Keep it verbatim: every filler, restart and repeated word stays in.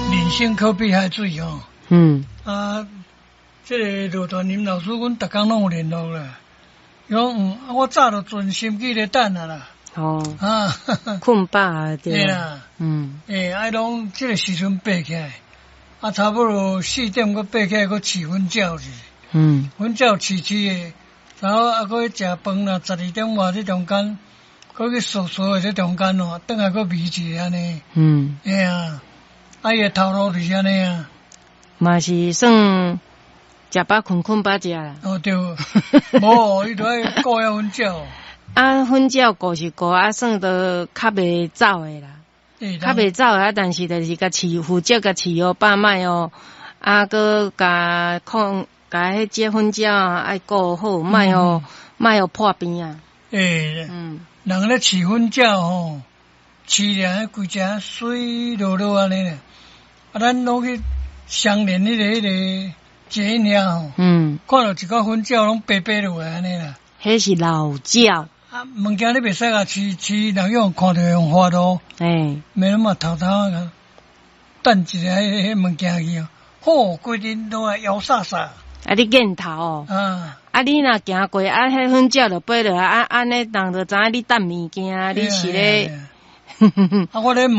人生可比海水哦。 嗯。 啊，这个罗传林老师，阮逐工拢有联络啦。伊讲嗯，啊，我早就存心机咧等啊啦。 哦。 啊， 困饱啊，对。 对啦。嗯。诶，啊，拢这个时阵爬起来，啊，差不多四点佫爬起来，佫饲粉饺子。嗯。粉饺饲饲诶，然后啊，佫去食饭啦，十二点外这中间，佫去扫扫诶这中间哦，等下佫糜一下安尼。嗯。哎啊，啊，伊诶头路就是安尼啊。 嘛是算食饱困困饱食啦。 哦对，无伊都爱顾遐粉饺。 啊，粉饺顾是顾啊，算都较袂走诶啦。较袂走啊，但是就是甲饲负责甲饲哦百麦哦，啊，佮甲控甲迄只粉饺爱顾好，莫哦莫哦破边啊。 诶，嗯，人咧饲粉饺吼，饲了规只水落落安尼咧，啊，咱拢去相连迄个迄个节尔吼，嗯，看到一个粉饺拢白白落来安尼啦。 迄是老饺。 啊，物件你袂使甲饲饲，人用看着用花度，诶，免那么偷偷啊，等一下迄迄物件去哦，好，规日都啊摇飒飒。 啊，你瘾头哦。啊，啊，你若行过啊，迄粉饺就飞落来，啊，安尼人就知影你等物件，你是咧。啊， 我咧。